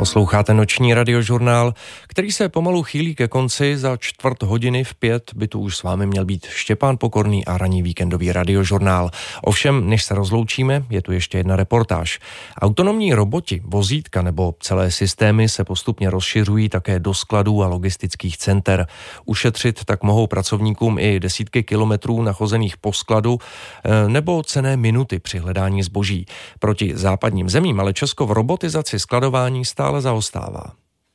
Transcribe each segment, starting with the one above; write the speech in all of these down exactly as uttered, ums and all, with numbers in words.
Posloucháte noční radiožurnál, který se pomalu chýlí ke konci. Za čtvrt hodiny v pět by tu už s vámi měl být Štěpán Pokorný a ranní víkendový radiožurnál. Ovšem, než se rozloučíme, je tu ještě jedna reportáž. Autonomní roboti, vozítka nebo celé systémy se postupně rozšiřují také do skladů a logistických center. Ušetřit tak mohou pracovníkům i desítky kilometrů nachozených po skladu nebo cenné minuty při hledání zboží. Proti západním zemím ale Česko v robotizaci skladování stále zaostává.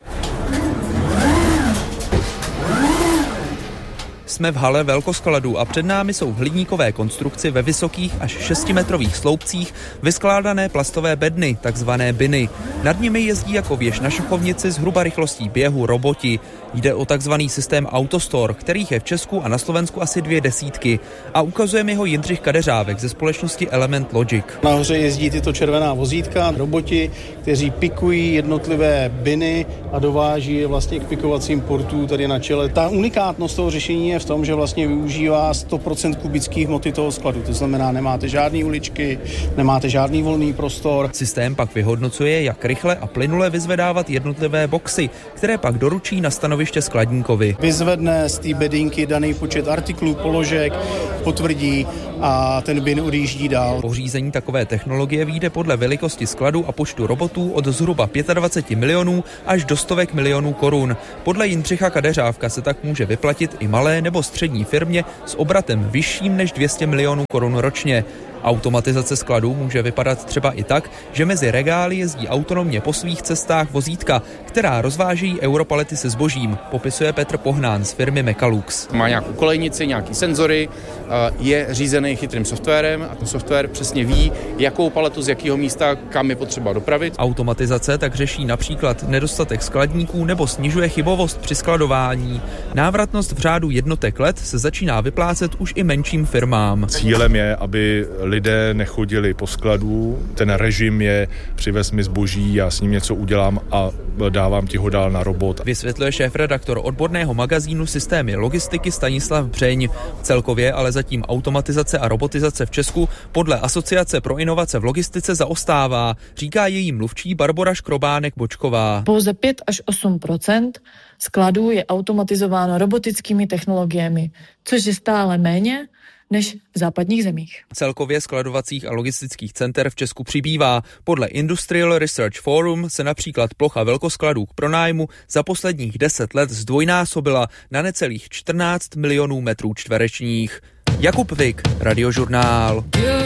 Jsme v hale velkoskladů a před námi jsou v hliníkové konstrukci ve vysokých až šestimetrových sloupcích vyskládané plastové bedny, takzvané biny. Nad nimi jezdí jako věž na šachovnici zhruba rychlostí běhu roboti. Jde o takzvaný systém AutoStore, kterých je v Česku a na Slovensku asi dvě desítky. A ukazuje mi ho Jindřich Kadeřávek ze společnosti Element Logic. Nahoře jezdí tyto červená vozítka, roboti, kteří pikují jednotlivé biny a dováží je vlastně k pikovacím portů tady na čele. Ta unikátnost toho řešení je v tom, že vlastně využívá sto procent kubických hmoty toho skladu. To znamená, nemáte žádný uličky, nemáte žádný volný prostor. Systém pak vyhodnocuje, jak rychle a plynule vyzvedávat jednotlivé boxy, které pak doručí na stanoviště skladníkovi. Vyzvedne z té bedinky daný počet artiklů, položek, potvrdí a ten bin odjíždí dál. Pořízení takové technologie vyjde podle velikosti skladu a počtu robotů od zhruba dvacet pět milionů až do stovek milionů korun. Podle Jindřicha Kadeřávka se tak může vyplatit i malé nebo střední firmě s obratem vyšším než dvě stě milionů korun ročně. Automatizace skladů může vypadat třeba i tak, že mezi regály jezdí autonomně po svých cestách vozítka, která rozvážejí europalety se zbožím, popisuje Petr Pohnán z firmy Mekalux. Má nějakou kolejnici, nějaký senzory, je řízený chytrým softwarem a ten software přesně ví, jakou paletu z jakého místa kam je potřeba dopravit. Automatizace tak řeší například nedostatek skladníků nebo snižuje chybovost při skladování. Návratnost v řádu jednotek let se začíná vyplácet už i menším firmám. Cílem je, aby lidé nechodili po skladu, ten režim je přivez mi zboží, já s ním něco udělám a dávám ti ho dál na robot. Vysvětluje šéfredaktor odborného magazínu Systémy logistiky Stanislav Břeň. Celkově ale zatím automatizace a robotizace v Česku podle Asociace pro inovace v logistice zaostává, říká její mluvčí Barbora Škrobánek-Bočková. Pouze pět až osm procent skladů je automatizováno robotickými technologiemi, což je stále méně než v západních zemích. Celkově skladovacích a logistických center v Česku přibývá. Podle Industrial Research Forum se například plocha velkoskladů k pronájmu za posledních deset let zdvojnásobila na necelých čtrnáct milionů metrů čtverečních. Jakub Vik, Radiožurnál.